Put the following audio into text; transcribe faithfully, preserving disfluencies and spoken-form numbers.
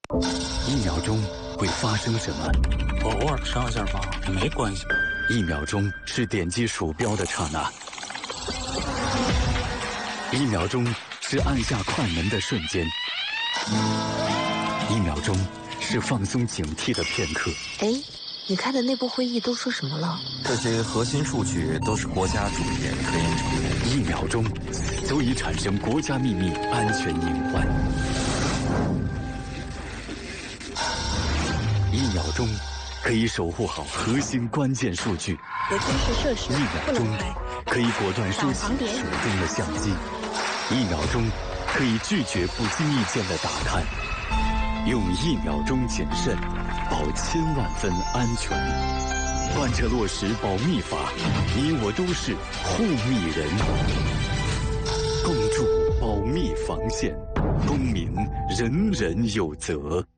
一秒钟会发生什么？ 我偶尔上下发也没关系。 一秒钟是点击鼠标的刹那，一秒钟是按下快门的瞬间，一秒钟是放松警惕的片刻。 哎，你开的内部会议都说什么了？ 这些核心数据都是国家主研科研成果。 一秒钟足以产生国家秘密安全隐患。一秒钟可以守护好核心关键数据。 有监视设施一秒钟可以果断收起手中的相机。一秒钟可以拒绝不经意间的打探。用一秒钟谨慎，保千万分安全。贯彻落实保密法，你我都是护密人。共筑保密防线，公民人人有责。